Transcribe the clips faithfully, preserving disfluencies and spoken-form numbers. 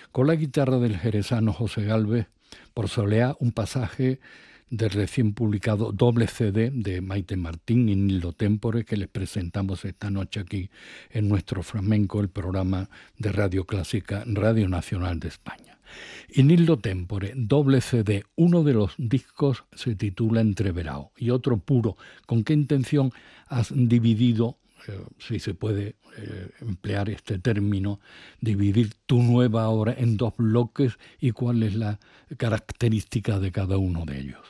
con la guitarra del jerezano José Gálvez, por soleá un pasaje del recién publicado doble C D de Maite Martín y Nildo Témpore, que les presentamos esta noche aquí en nuestro Flamenco, el programa de Radio Clásica, Radio Nacional de España. Y Nildo Témpore, doble C D, uno de los discos se titula Entreverao y otro Puro. ¿Con qué intención has dividido, eh, si se puede eh, emplear este término, dividir tu nueva obra en dos bloques y cuál es la característica de cada uno de ellos?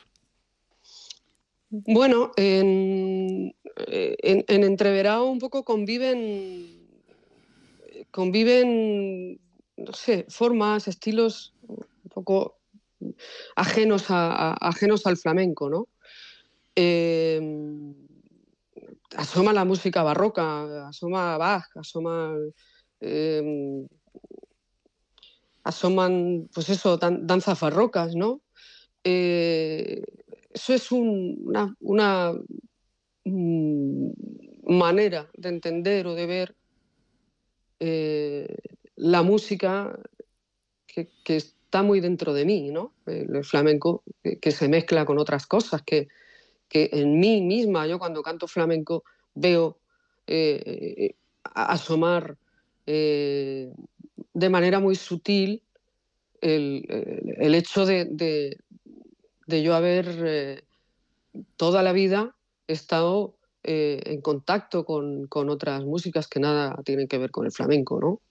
Bueno, en, en, en Entreverao un poco conviven, conviven, no sé, formas, estilos un poco ajenos, a, a, ajenos al flamenco, ¿no? Eh, asoma la música barroca, asoma Bach, asoma... Eh, asoman, pues eso, dan, danzas barrocas, ¿no? Eh, eso es un, una, una mm, manera de entender o de ver eh, la música que, que está muy dentro de mí, ¿no? El flamenco que, que se mezcla con otras cosas, que, que en mí misma, yo cuando canto flamenco veo eh, asomar eh, de manera muy sutil el, el, el hecho de, de, de yo haber eh, toda la vida estado eh, en contacto con, con otras músicas que nada tienen que ver con el flamenco, ¿no?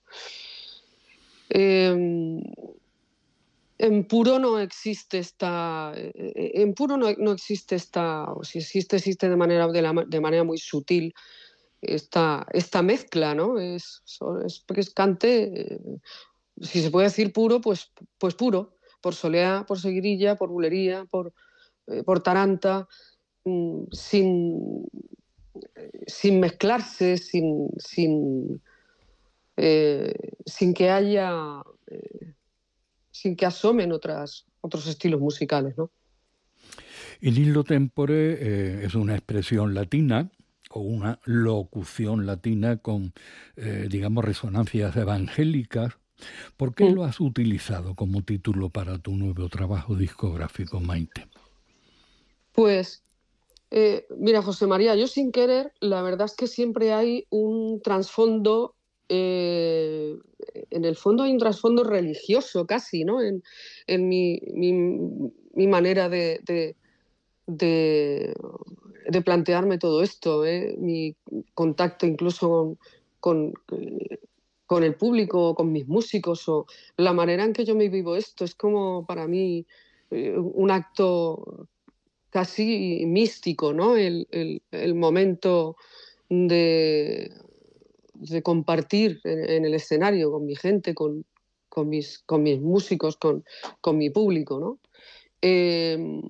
Eh, en puro no existe esta, eh, en puro no, no existe esta, o si existe, existe de manera, de, la, de manera muy sutil esta, esta mezcla, ¿no? Es, es, es cante, eh, si se puede decir puro, pues, pues puro, por soleá, por seguirilla, por bulería, por, eh, por taranta, mmm, sin, sin mezclarse, sin, sin, eh, sin que haya, eh, sin que asomen otras, otros estilos musicales, ¿no? Y Nildo Témpore eh, es una expresión latina o una locución latina con, eh, digamos, resonancias evangélicas. ¿Por qué mm. lo has utilizado como título para tu nuevo trabajo discográfico, Maite? Pues, eh, mira, José María, yo sin querer, la verdad es que siempre hay un trasfondo, eh, en el fondo hay un trasfondo religioso casi, ¿no? En, en mi, mi, mi manera de, de, de, de plantearme todo esto, ¿eh? Mi contacto incluso con, con, con el público, con mis músicos, o la manera en que yo me vivo esto, es como para mí eh, un acto casi místico, ¿no? El, el, el momento de, de compartir en, en el escenario con mi gente, con, con, mis, con mis músicos, con, con mi público, ¿no? Eh,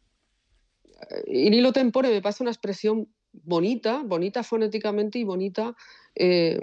y Nildo Témpore me parece una expresión bonita, bonita fonéticamente y bonita, eh,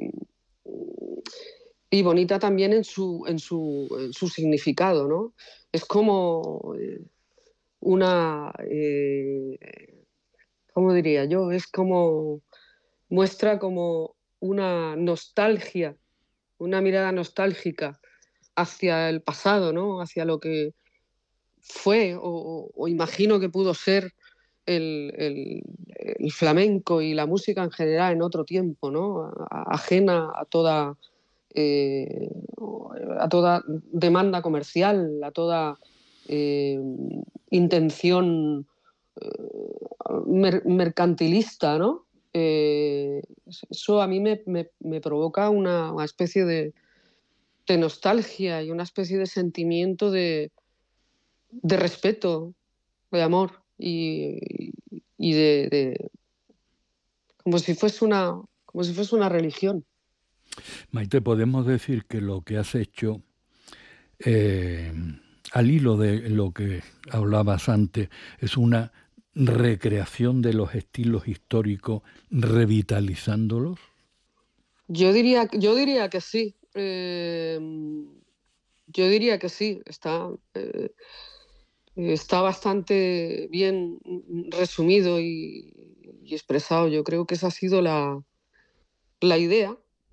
y bonita también en su, en su, en su significado, ¿no? Es como una, eh, ¿cómo diría yo? Es como, muestra como una nostalgia, una mirada nostálgica hacia el pasado, ¿no? Hacia lo que fue o, o imagino que pudo ser el, el, el flamenco y la música en general en otro tiempo, ¿no? A, ajena a toda, eh, a toda demanda comercial, a toda eh, intención eh, mer mercantilista, ¿no? Eh, eso a mí me, me, me provoca una, una especie de, de nostalgia y una especie de sentimiento de, de respeto, de amor y, y de, de como si fuese una como si fuese una religión. Maite, podemos decir que lo que has hecho, eh, al hilo de lo que hablabas antes, es una recreación de los estilos históricos, revitalizándolos. Yo diría, yo diría que sí. Eh, yo diría que sí. Está, eh, está bastante bien resumido y, y expresado. Yo creo que esa ha sido la, la idea.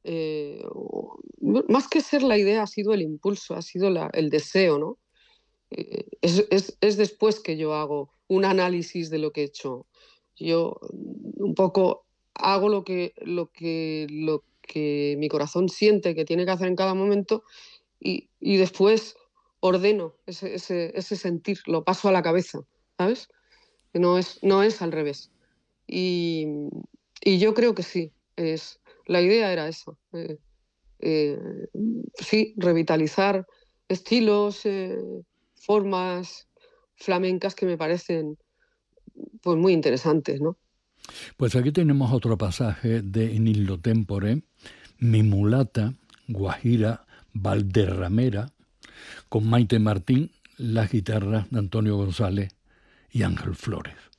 eh, o- más que ser la idea, ha sido el impulso, ha sido la- el deseo, ¿no? Eh, es, es- es después que yo hago un análisis de lo que he hecho. Yo mm, un poco hago lo que, lo que, lo que mi corazón siente que tiene que hacer en cada momento y, y después ordeno ese, ese, ese sentir, lo paso a la cabeza, ¿sabes? Que no es, no es al revés. Y, y yo creo que sí, es, la idea era esa. eh, eh, sí, revitalizar estilos, eh, formas flamencas que me parecen pues muy interesantes, ¿no? Pues aquí tenemos otro pasaje de In illo tempore, Mi mulata, Guajira, Valderramera, con Maite Martín, las guitarras de Antonio González y Ángel Flores.